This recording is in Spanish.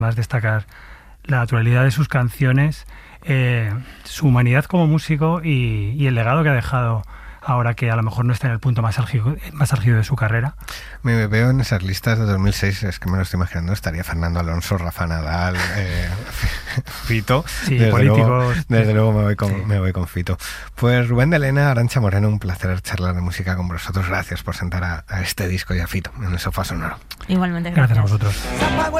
Más destacar la naturalidad de sus canciones, su humanidad como músico y el legado que ha dejado ahora que a lo mejor no está en el punto más álgido de su carrera. Me veo en esas listas de 2006, es que me lo estoy imaginando, estaría Fernando Alonso, Rafa Nadal, Fito. Sí, desde políticos. Desde luego me voy con Fito. Pues Rubén de Lena, Arantxa Moreno, un placer charlar de música con vosotros. Gracias por sentar a este disco y a Fito en el sofá sonoro. Igualmente, gracias a vosotros.